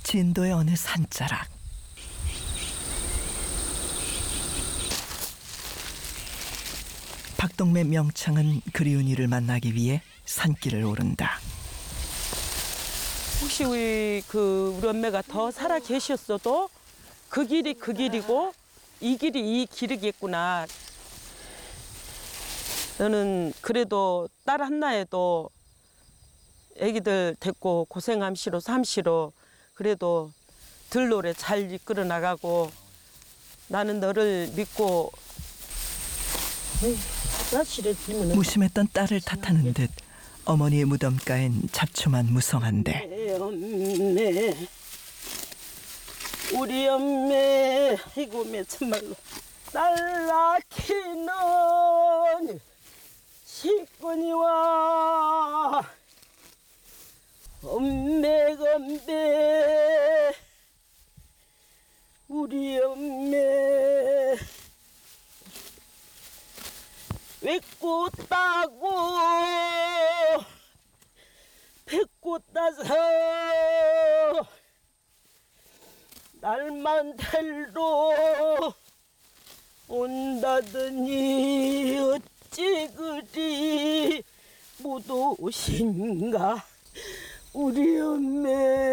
진도의 어느 산자락. 박동매 명창은 그리운 이를 만나기 위해 산길을 오른다. 혹시 우리 엄마가 더 살아 계셨어도 그 길이 그 길이고 이 길이 이 길이겠구나. 너는 그래도 딸 한나에도 애기들 데리고 고생함시로 삼시로 그래도 들노래 잘 이끌어 나가고 나는 너를 믿고 무심했던 딸을 탓하는 듯 어머니의 무덤가엔 잡초만 무성한데. 우리 엄마 이거 매 참말로 딸 낳기는 시꾼이와 엄매가 엄매 우리 엄매 외꽃 따고 배꽃 따서 날만 델로 온다더니 어찌 그리 못 오신가 우리 엄매.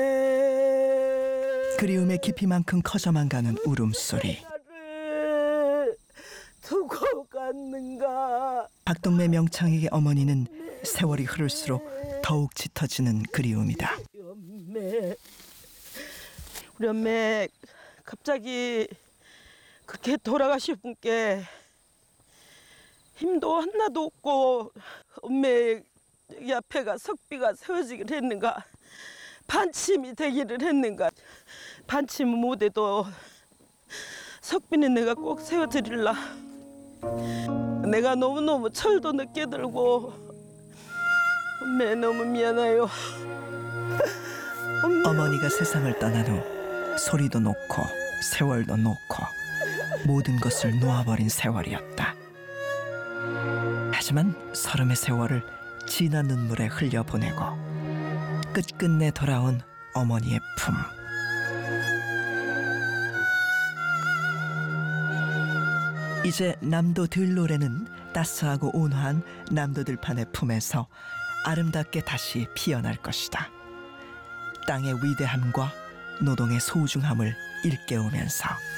그리움의 깊이만큼 커져만 가는 울음소리. 나를 두고 갔는가. 박동매 명창에게 어머니는 세월이 흐를수록 더욱 짙어지는 그리움이다. 우리 엄매 갑자기 그렇게 돌아가실 분께 힘도 하나도 없고 엄매 앞에가 석비가 세워지기를 했는가 반침이 되기를 했는가. 반침은 못해도 석비는 내가 꼭 세워드릴라. 내가 너무너무 철도 늦게 들고 엄매 너무 미안해요. 어머니가 세상을 떠난 후 소리도 놓고 세월도 놓고 모든 것을 놓아버린 세월이었다. 하지만 서름의 세월을 진한 눈물에 흘려보내고 끝끝내 돌아온 어머니의 품. 이제 남도 들노래는 따스하고 온화한 남도 들판의 품에서 아름답게 다시 피어날 것이다. 땅의 위대함과 노동의 소중함을 일깨우면서.